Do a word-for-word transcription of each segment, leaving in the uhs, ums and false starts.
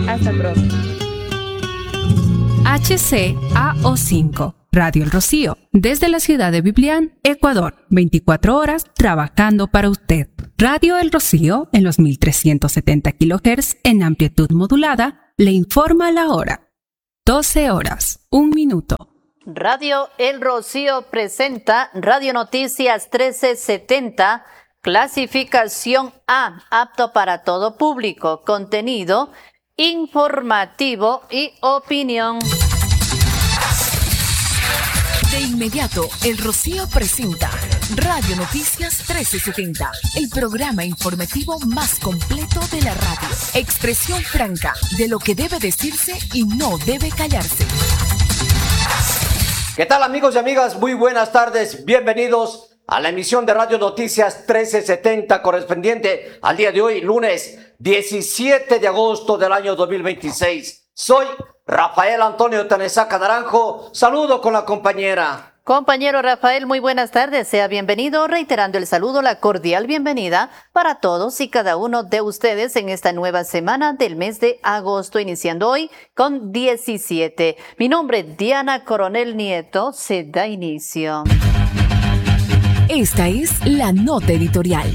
Hasta pronto. H C A O cinco, Radio El Rocío, desde la ciudad de Biblián, Ecuador, veinticuatro horas trabajando para usted. Radio El Rocío, en los mil trescientos setenta kilohertz en amplitud modulada, le informa la hora. doce horas, un minuto. Radio El Rocío presenta Radio Noticias trece setenta, clasificación A, apto para todo público, contenido informativo y opinión. De inmediato, El Rocío presenta Radio Noticias trece setenta, el programa informativo más completo de la radio. Expresión franca de lo que debe decirse y no debe callarse. ¿Qué tal, amigos y amigas? Muy buenas tardes. Bienvenidos a la emisión de Radio Noticias trece setenta correspondiente al día de hoy, lunes diecisiete de agosto del año dos mil veintiséis. Soy Rafael Antonio Tanesaca Naranjo. Saludo con la compañera. Compañero Rafael, muy buenas tardes. Sea bienvenido, reiterando el saludo, la cordial bienvenida para todos y cada uno de ustedes en esta nueva semana del mes de agosto, iniciando hoy con diecisiete. Mi nombre es Diana Coronel Nieto. Se da inicio. Esta es la nota editorial.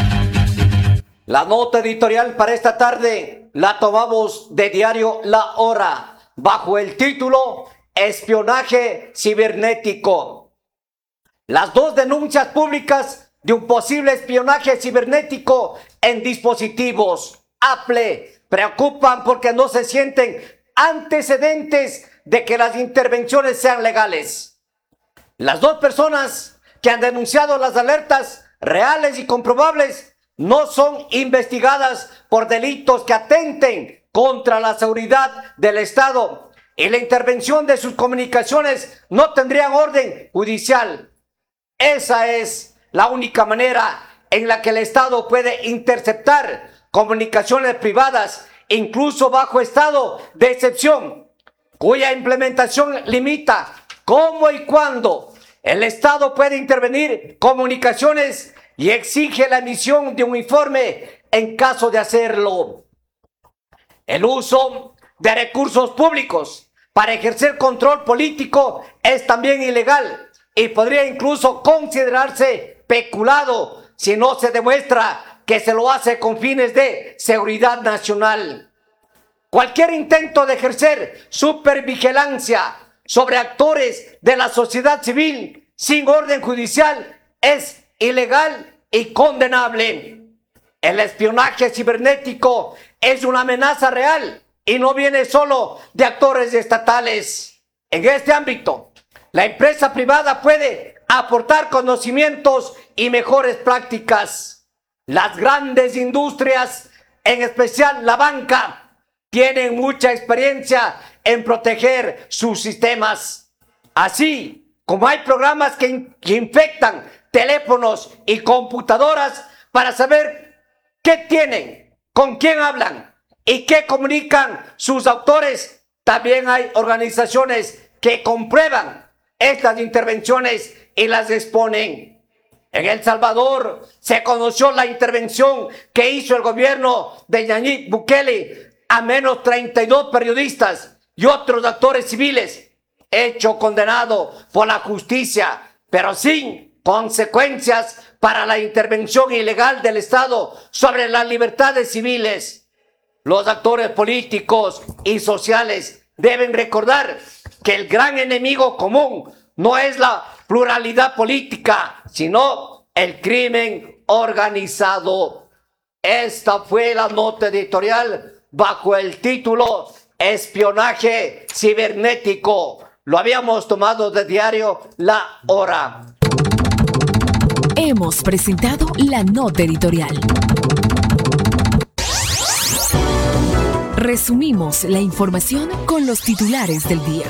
La nota editorial para esta tarde la tomamos de diario La Hora, bajo el título Espionaje cibernético. Las dos denuncias públicas de un posible espionaje cibernético en dispositivos Apple preocupan porque no se sienten antecedentes de que las intervenciones sean legales. Las dos personas que han denunciado las alertas reales y comprobables no son investigadas por delitos que atenten contra la seguridad del Estado, y la intervención de sus comunicaciones no tendrían orden judicial. Esa es la única manera en la que el Estado puede interceptar comunicaciones privadas, incluso bajo estado de excepción, cuya implementación limita cómo y cuándo el Estado puede intervenir comunicaciones y exige la emisión de un informe en caso de hacerlo. El uso de recursos públicos para ejercer control político es también ilegal y podría incluso considerarse peculado si no se demuestra que se lo hace con fines de seguridad nacional. Cualquier intento de ejercer supervigilancia sobre actores de la sociedad civil sin orden judicial es ilegal y condenable. El espionaje cibernético es una amenaza real y no viene solo de actores estatales. En este ámbito, la empresa privada puede aportar conocimientos y mejores prácticas. Las grandes industrias, en especial la banca, tienen mucha experiencia en proteger sus sistemas. Así como hay programas que, in- que infectan teléfonos y computadoras para saber qué tienen, con quién hablan y qué comunican sus autores, también hay organizaciones que comprueban estas intervenciones y las exponen. En El Salvador se conoció la intervención que hizo el gobierno de Nayib Bukele a menos treinta y dos periodistas y otros actores civiles, hecho condenado por la justicia, pero sin consecuencias para la intervención ilegal del Estado sobre las libertades civiles. Los actores políticos y sociales deben recordar que el gran enemigo común no es la pluralidad política, sino el crimen organizado. Esta fue la nota editorial bajo el título Espionaje cibernético. Lo habíamos tomado de diario La Hora. Hemos presentado la nota editorial. Resumimos la información con los titulares del día.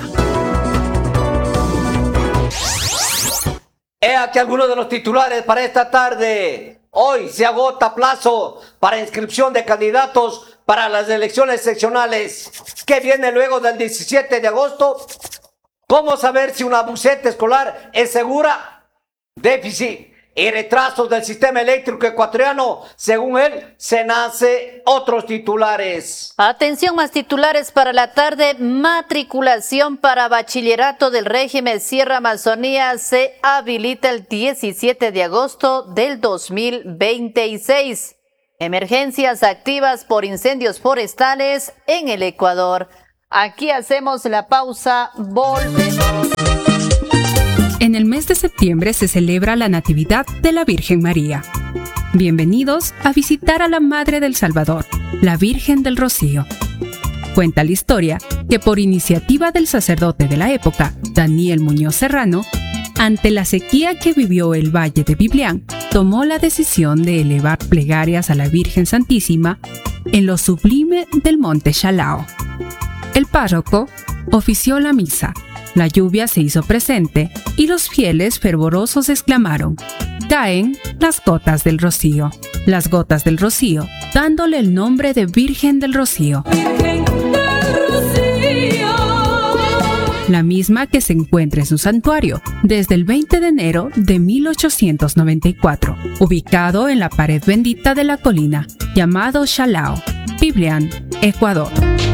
He aquí algunos de los titulares para esta tarde. Hoy se agota plazo para inscripción de candidatos para las elecciones seccionales. ¿Qué viene luego del diecisiete de agosto? ¿Cómo saber si una buseta escolar es segura? Déficit y retrasos del sistema eléctrico ecuatoriano. Según él, se nace otros titulares. Atención, más titulares para la tarde. Matriculación para bachillerato del régimen Sierra Amazonía se habilita el diecisiete de agosto del dos mil veintiséis. Emergencias activas por incendios forestales en el Ecuador. Aquí hacemos la pausa, volvemos. En el mes de septiembre se celebra la Natividad de la Virgen María. Bienvenidos a visitar a la Madre del Salvador, la Virgen del Rocío. Cuenta la historia que por iniciativa del sacerdote de la época, Daniel Muñoz Serrano, ante la sequía que vivió el Valle de Biblián, tomó la decisión de elevar plegarias a la Virgen Santísima en lo sublime del Monte Chalao. El párroco ofició la misa, la lluvia se hizo presente y los fieles fervorosos exclamaron: «Caen las gotas del rocío», las gotas del rocío, dándole el nombre de Virgen del Rocío. Virgen del Rocío. La misma que se encuentra en su santuario desde el veinte de enero de mil ochocientos noventa y cuatro, ubicado en la pared bendita de la colina, llamado Chalao, Biblián, Ecuador.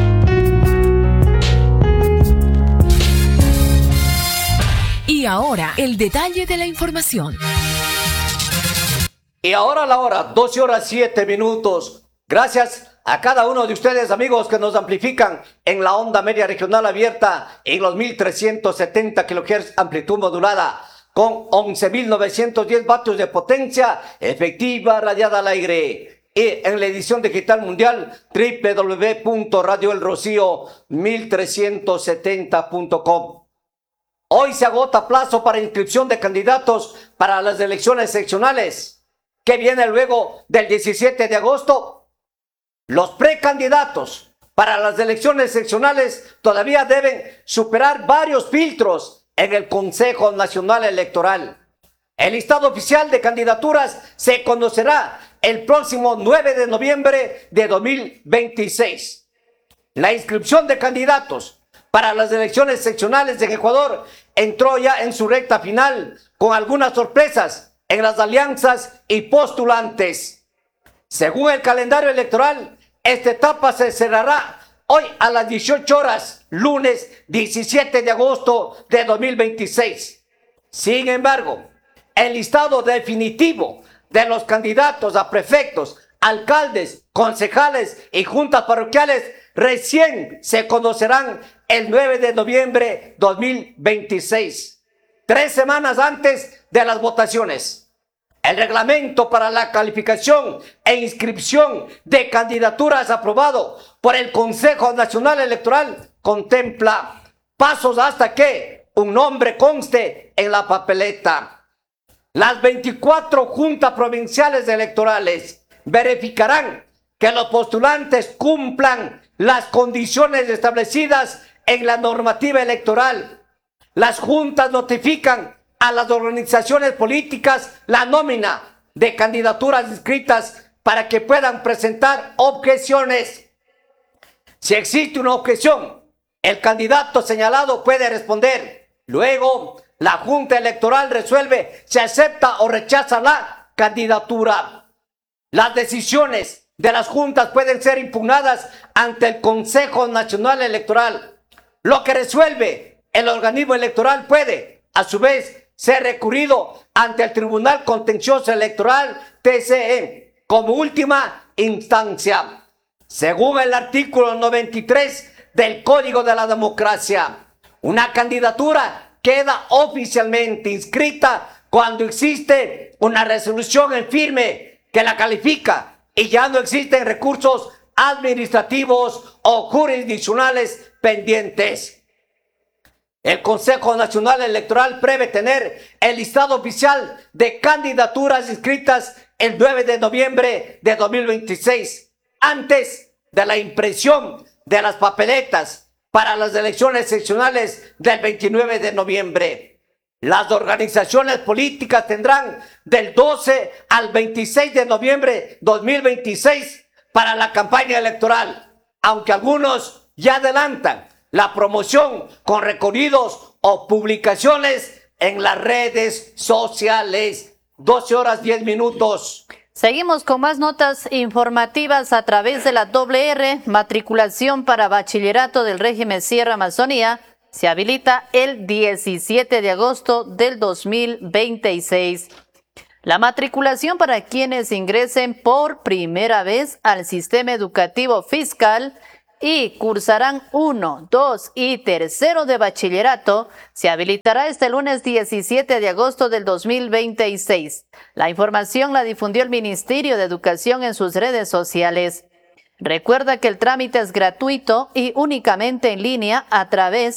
Y ahora, el detalle de la información. Y ahora la hora, doce horas siete minutos. Gracias a cada uno de ustedes, amigos, que nos amplifican en la onda media regional abierta en los mil trescientos setenta kilohertz amplitud modulada con once mil novecientos diez vatios de potencia efectiva radiada al aire. Y en la edición digital mundial doble u doble u doble u punto radio el rocío mil trescientos setenta punto com. Hoy se agota plazo para inscripción de candidatos para las elecciones seccionales, que viene luego del diecisiete de agosto. Los precandidatos para las elecciones seccionales todavía deben superar varios filtros en el Consejo Nacional Electoral. El listado oficial de candidaturas se conocerá el próximo nueve de noviembre de dos mil veintiséis. La inscripción de candidatos para las elecciones seccionales en Ecuador entró ya en su recta final, con algunas sorpresas en las alianzas y postulantes. Según el calendario electoral, esta etapa se cerrará hoy a las dieciocho horas, lunes diecisiete de agosto de dos mil veintiséis. Sin embargo, el listado definitivo de los candidatos a prefectos, alcaldes, concejales y juntas parroquiales recién se conocerán el nueve de noviembre de dos mil veintiséis, tres semanas antes de las votaciones. El reglamento para la calificación e inscripción de candidaturas aprobado por el Consejo Nacional Electoral contempla pasos hasta que un nombre conste en la papeleta. Las veinticuatro juntas provinciales electorales verificarán que los postulantes cumplan las condiciones establecidas en la normativa electoral. Las juntas notifican a las organizaciones políticas la nómina de candidaturas inscritas para que puedan presentar objeciones. Si existe una objeción, el candidato señalado puede responder. Luego, la Junta Electoral resuelve si acepta o rechaza la candidatura. Las decisiones de las juntas pueden ser impugnadas ante el Consejo Nacional Electoral. Lo que resuelve el organismo electoral puede, a su vez, ser recurrido ante el Tribunal Contencioso Electoral, T C E, como última instancia. Según el artículo noventa y tres del Código de la Democracia, una candidatura queda oficialmente inscrita cuando existe una resolución en firme que la califica y ya no existen recursos administrativos o jurisdiccionales pendientes. El Consejo Nacional Electoral prevé tener el listado oficial de candidaturas inscritas el nueve de noviembre de dos mil veintiséis, antes de la impresión de las papeletas para las elecciones seccionales del veintinueve de noviembre. Las organizaciones políticas tendrán del doce al veintiséis de noviembre de dos mil veintiséis para la campaña electoral, aunque algunos ya adelantan la promoción con recorridos o publicaciones en las redes sociales. doce horas diez minutos. Seguimos con más notas informativas a través de la doble R. Matriculación para bachillerato del régimen Sierra Amazonía se habilita el diecisiete de agosto del dos mil veintiséis. La matriculación para quienes ingresen por primera vez al sistema educativo fiscal y cursarán uno, dos y tercero de bachillerato se habilitará este lunes diecisiete de agosto del dos mil veintiséis. La información la difundió el Ministerio de Educación en sus redes sociales. Recuerda que el trámite es gratuito y únicamente en línea a través